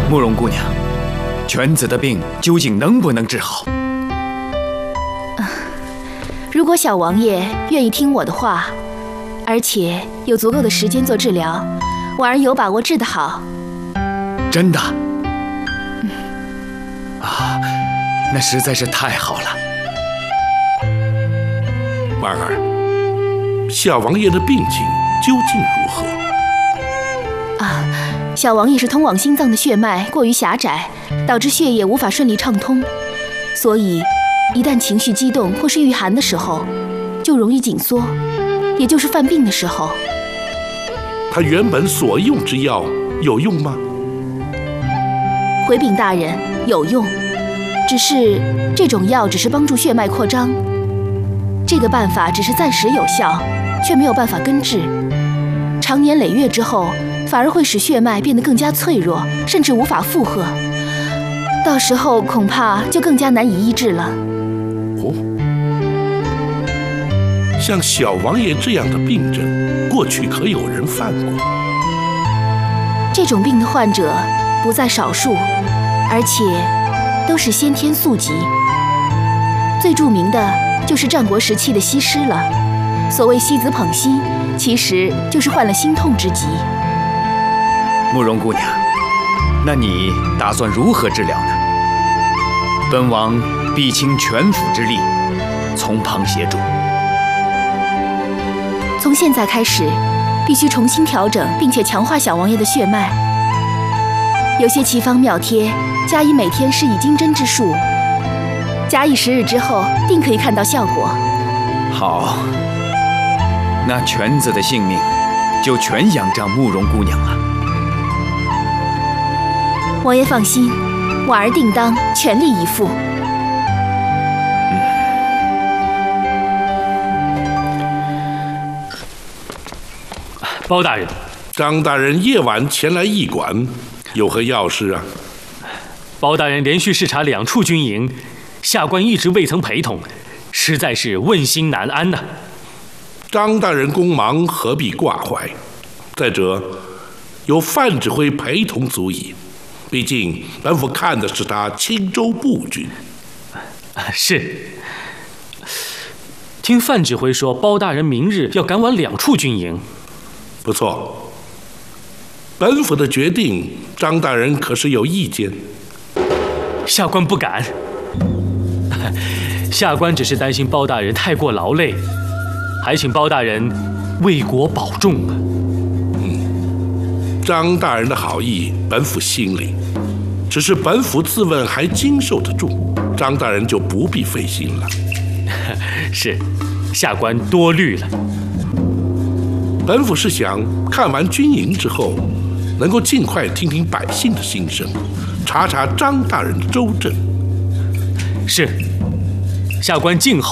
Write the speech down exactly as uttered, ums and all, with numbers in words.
慕容姑娘，犬子的病究竟能不能治好？ 啊，如果小王爷愿意听我的话，而且有足够的时间做治疗，婉儿有把握治得好。 真的？嗯、啊，那实在是太好了。 婉儿，小王爷的病情究竟如何？ 啊，小王爷是通往心脏的血脉过于狭窄，导致血液无法顺利畅通，所以一旦情绪激动或是遇寒的时候，就容易紧缩，也就是犯病的时候。 他原本所用之药有用吗？ 回禀大人，有用，只是这种药只是帮助血脉扩张，这个办法只是暂时有效，却没有办法根治。长年累月之后，反而会使血脉变得更加脆弱，甚至无法负荷。到时候恐怕就更加难以医治了。 哦，像小王爷这样的病症，过去可有人犯过？ 这种病的患者不在少数，而且都是先天宿疾。最著名的就是战国时期的西施了。所谓西子捧西，其实就是患了心痛之疾。 慕容姑娘，那你打算如何治疗呢？本王必倾全府之力，从旁协助。 从现在开始，必须重新调整并且强化小王爷的血脉。有些奇方妙贴，加以每天施以金针之术，假以时日之后，定可以看到效果。 好，那犬子的性命就全仰仗慕容姑娘了。 王爷放心，婉儿定当全力以赴。 嗯、 包大人， 张大人夜晚前来驿馆，有何要事啊？ 包大人连续视察两处军营，下官一直未曾陪同，实在是问心难安呐、啊。 张大人公忙，何必挂怀？再者，有范指挥陪同足矣。毕竟本府看的是他青州步军。 是。听范指挥说，包大人明日要赶往两处军营。 不错。本府的决定，张大人可是有意见？ 下官不敢。下官只是担心包大人太过劳累，还请包大人为国保重啊。 嗯，张大人的好意，本府心领。只是本府自问还经受得住，张大人就不必费心了。 是，下官多虑了。 本府是想看完军营之后，能够尽快听听百姓的心声，查查张大人的州政。 是，下官静候。